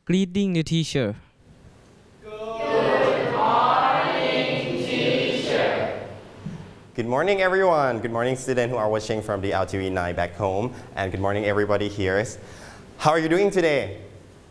Greeting the teacher. Good morning, everyone. Good morning, students who are watching from the LTV9 back home. And good morning, everybody here. How are you doing today?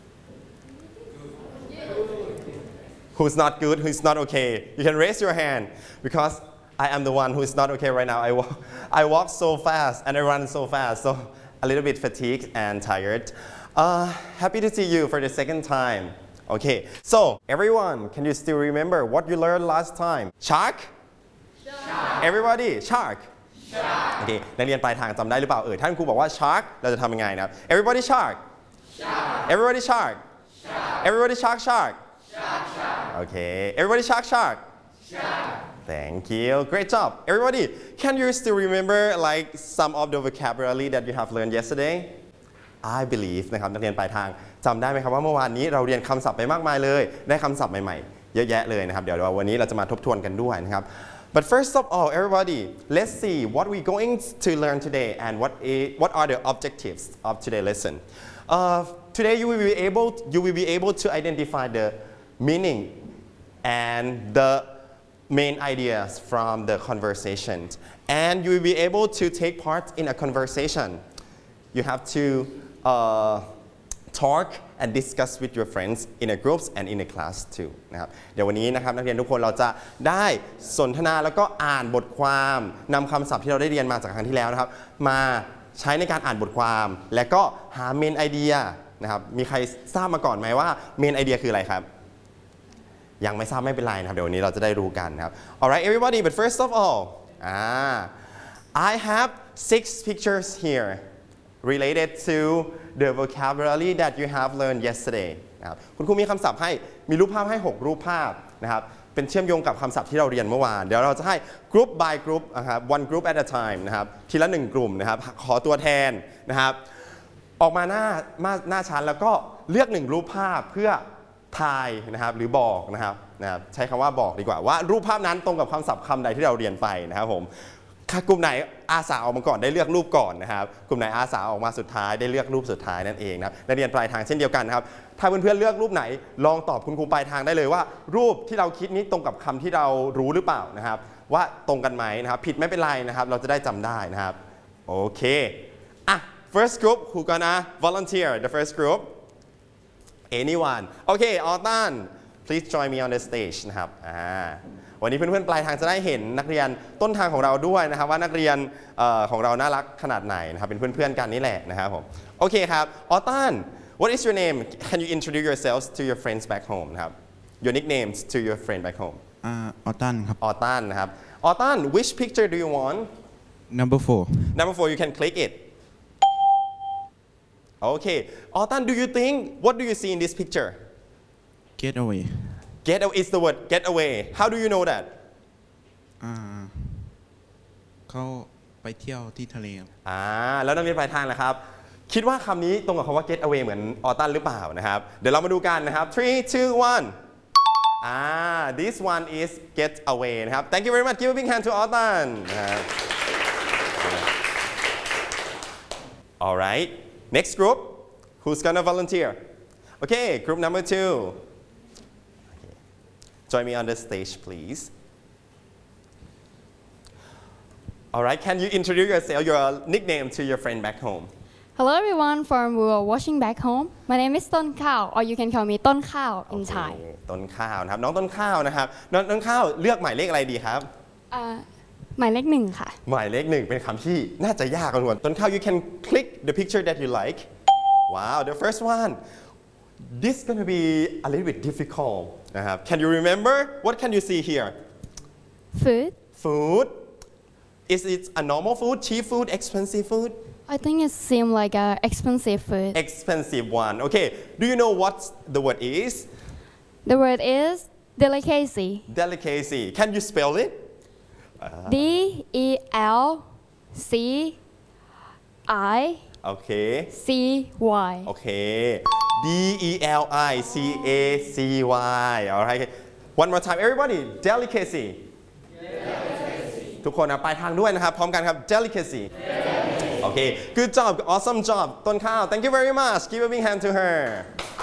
Who's not good? Who's not okay? You can raise your hand because I am the one who is not okay right now. I walk so fast and I run so fast, so a little bit fatigued and tired. Happy to see you for the second time. Okay, so everyone, can you still remember what you learned last time? Shark? Everybody shark โอเคนักเรียนปลายทางจำได้หรือเปล่าท่านครูบอกว่า shark เราจะทำยังไงนะครับ everybody shark everybody shark everybody shark shark โอเค everybody shark shark thank you great job everybody can you still remember like some of the vocabulary that you have learned yesterday I believe นะครับนักเรียนปลายทางจำได้ไหมครับว่าเมื่อวานนี้เราเรียนคำศัพท์ไปมากมายเลยได้คำศัพท์ใหม่ๆเยอะแยะเลยนะครับเดี๋ยววันนี้เราจะมาทบทวนกันด้วยนะครับBut first of all, everybody, let's see what we're going to learn today and what are the objectives of today's lesson. Today you will be able to identify the meaning and the main ideas from the conversation, and you will be able to take part in a conversation. You have to talk and discuss with your friends in a groups and in a class too นะครับเดี๋ยววันนี้นะครับนักเรียนทุกคนเราจะได้สนทนาแล้วก็อ่านบทความนำคำศัพท์ที่เราได้เรียนมาจากครั้งที่แล้วนะครับมาใช้ในการอ่านบทความและก็หา main idea นะครับมีใครทราบมาก่อนไหมว่า main idea คืออะไรครับยังไม่ทราบไม่เป็นไรนะครับเดี๋ยววันนี้เราจะได้รู้กันนะครับ Alright everybody but first of all I have 6 pictures here related to the vocabulary that you have learned yesterday นะครับคุณครูมีคำศัพท์ให้มีรูปภาพให้6รูปภาพนะครับเป็นเชื่อมโยงกับคำศัพท์ที่เราเรียนเมื่อวานเดี๋ยวเราจะให้ group by group นะครับ one group at a time นะครับทีละ1กลุ่มนะครับขอตัวแทนนะครับออกมาหน้าชั้นแล้วก็เลือก1รูปภาพเพื่อทายนะครับหรือบอกนะครับใช้คำว่าบอกดีกว่าว่ารูปภาพนั้นตรงกับคำศัพท์คำใดที่เราเรียนไปนะครับผมกลุ่มไหนอาสาออกมาก่อนได้เลือกรูปก่อนนะครับกลุ่มไหนอาสาออกมาสุดท้ายได้เลือกรูปสุดท้ายนั่นเองนะครับนักเรียนปลายทางเช่นเดียวกันนะครับถ้าเพื่อนๆเลือกรูปไหนลองตอบคุณครูปลายทางได้เลยว่ารูปที่เราคิดนี้ตรงกับคำที่เรารู้หรือเปล่านะครับว่าตรงกันไหมนะครับผิดไม่เป็นไรนะครับเราจะได้จำได้นะครับโอเคfirst group who gonna volunteer the first group anyone okay Altan please join me on the stage นะครับวันนี้เพื่อนๆปลายทางจะได้เห็นนักเรียนต้นทางของเราด้วยนะครับว่านักเรียนของเราน่ารักขนาดไหนนะครับเป็นเพื่อนๆกันนี่แหละนะครับผมโอเคครับออตัน what is your name can you introduce yourselves to your friends back home นะครับ your nicknames to your friend back home ออตันครับออตันนะครับออตัน which picture do you want number 4 you can click it okay ออตัน do you think what do you see in this picture get away Get away is the word get away. How do you know that? เขาไปเที่ยวที่ทะเลครับแล้วนักเรียนปลายทางนะครับคิดว่าคำนี้ตรงกับคำว่า get away เหมือนออตันหรือเปล่านะครับเดี๋ยวเรามาดูกันนะครับ3 2 1 this one is get away นะครับ Thank you very much give a big hand to ออตันนะครับ Alright next group who's gonna volunteer Okay group number 2Join me on the stage, please. All right, can you introduce yourself, your nickname to your friend back home? Hello, everyone from who are watching back home. My name is Ton Khao, or you can call me Ton Khao in Thai. ต้นข้าวนะครับน้องต้นข้าวนะครับน้องต้นข้าวเลือกหมายเลขอะไรดีครับหมายเลข1ค่ะหมายเลข1เป็นคำที่น่าจะยากกันหมดต้นข้าว you can click the picture that you like. Wow, the first one.This is going to be a little bit difficult. Can you remember? What can you see here? Food. Food. Is it a normal food, cheap food, expensive food? I think it seems like an expensive food. Expensive one. Okay. Do you know what the word is? The word is delicacy. Delicacy. Can you spell it? D-E-L-C-I-C-Y. Okay. D-E-L-I-C-A-C-Y. All right. One more time, everybody. Delicacy. ทุกคนนะปลายทางด้วยนะครับพร้อมกันครับ delicacy. Okay. Good job. Awesome job. ต้นข้าว Thank you very much. Give a big hand to her.